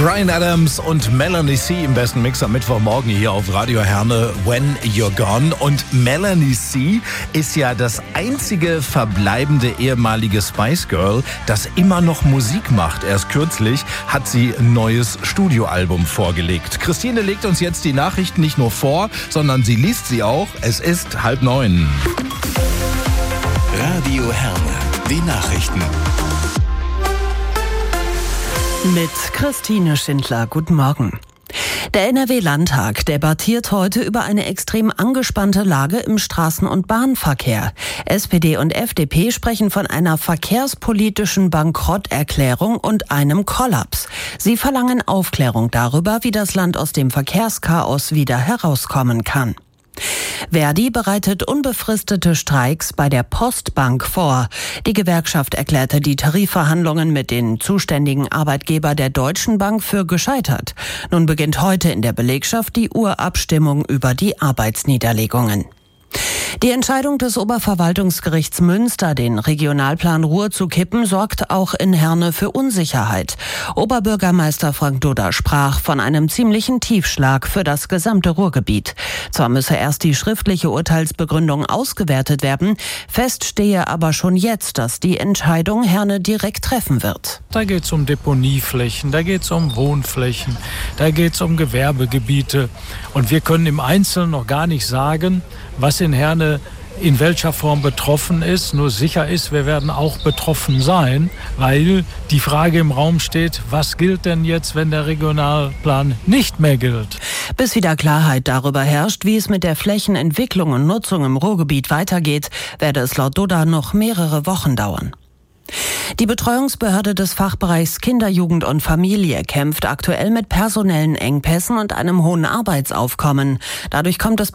Bryan Adams und Melanie C. im besten Mix am Mittwochmorgen hier auf Radio Herne, When You're Gone. Und Melanie C. ist ja das einzige verbleibende ehemalige Spice Girl, das immer noch Musik macht. Erst kürzlich hat sie ein neues Studioalbum vorgelegt. Christine legt uns jetzt die Nachrichten nicht nur vor, sondern sie liest sie auch. Es ist 8:30. Radio Herne, die Nachrichten. Mit Christine Schindler. Guten Morgen. Der NRW-Landtag debattiert heute über eine extrem angespannte Lage im Straßen- und Bahnverkehr. SPD und FDP sprechen von einer verkehrspolitischen Bankrotterklärung und einem Kollaps. Sie verlangen Aufklärung darüber, wie das Land aus dem Verkehrschaos wieder herauskommen kann. Verdi bereitet unbefristete Streiks bei der Postbank vor. Die Gewerkschaft erklärte die Tarifverhandlungen mit den zuständigen Arbeitgeber der Deutschen Bank für gescheitert. Nun beginnt heute in der Belegschaft die Urabstimmung über die Arbeitsniederlegungen. Die Entscheidung des Oberverwaltungsgerichts Münster, den Regionalplan Ruhr zu kippen, sorgt auch in Herne für Unsicherheit. Oberbürgermeister Frank Dudda sprach von einem ziemlichen Tiefschlag für das gesamte Ruhrgebiet. Zwar müsse erst die schriftliche Urteilsbegründung ausgewertet werden, fest stehe aber schon jetzt, dass die Entscheidung Herne direkt treffen wird. Da geht es um Deponieflächen, da geht es um Wohnflächen, da geht es um Gewerbegebiete. Und wir können im Einzelnen noch gar nicht sagen, was in Herne in welcher Form betroffen ist. Nur sicher ist, wir werden auch betroffen sein, weil die Frage im Raum steht, was gilt denn jetzt, wenn der Regionalplan nicht mehr gilt? Bis wieder Klarheit darüber herrscht, wie es mit der Flächenentwicklung und Nutzung im Ruhrgebiet weitergeht, werde es laut Dudda noch mehrere Wochen dauern. Die Betreuungsbehörde des Fachbereichs Kinder, Jugend und Familie kämpft aktuell mit personellen Engpässen und einem hohen Arbeitsaufkommen. Dadurch kommt es